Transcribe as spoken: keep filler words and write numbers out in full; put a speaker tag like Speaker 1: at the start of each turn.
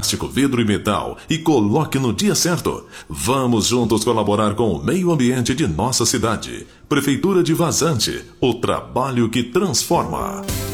Speaker 1: plástico, vidro e metal e coloque no dia certo. Vamos juntos colaborar com o meio ambiente de nossa cidade. Prefeitura de Vazante, o trabalho que transforma.